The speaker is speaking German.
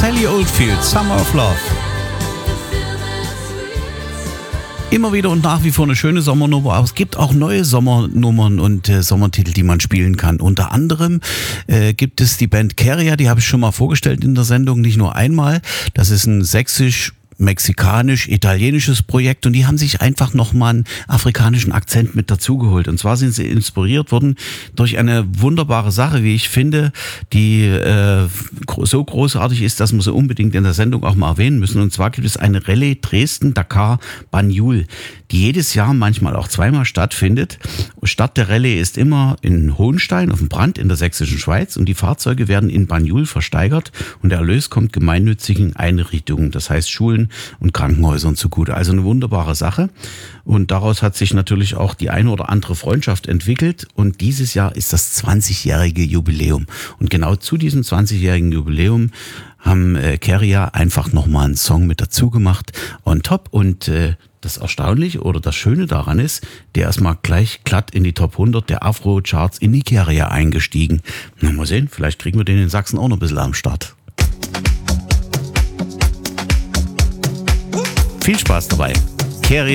Sally Oldfield, Summer of Love. Immer wieder und nach wie vor eine schöne Sommernummer, aber es gibt auch neue Sommernummern und Sommertitel, die man spielen kann. Unter anderem gibt es die Band Keria, die habe ich schon mal vorgestellt in der Sendung, nicht nur einmal. Das ist ein sächsisch-mexikanisch-italienisches Projekt und die haben sich einfach nochmal einen afrikanischen Akzent mit dazugeholt. Und zwar sind sie inspiriert worden durch eine wunderbare Sache, wie ich finde, die so großartig ist, dass wir sie unbedingt in der Sendung auch mal erwähnen müssen. Und zwar gibt es eine Rallye Dresden-Dakar-Banjul, die jedes Jahr, manchmal auch zweimal stattfindet. Start der Rallye ist immer in Hohenstein auf dem Brand in der sächsischen Schweiz und die Fahrzeuge werden in Banjul versteigert und der Erlös kommt gemeinnützigen Einrichtungen, das heißt Schulen und Krankenhäusern zugute. Also eine wunderbare Sache und daraus hat sich natürlich auch die eine oder andere Freundschaft entwickelt und dieses Jahr ist das 20-jährige Jubiläum und genau zu diesem 20-jährigen Jubiläum haben Keria einfach nochmal einen Song mit dazu gemacht on top und das Erstaunliche oder das Schöne daran ist, der ist mal gleich glatt in die Top 100 der Afro-Charts in die Keria eingestiegen. Na, mal sehen, vielleicht kriegen wir den in Sachsen auch noch ein bisschen am Start. Viel Spaß dabei. Keria.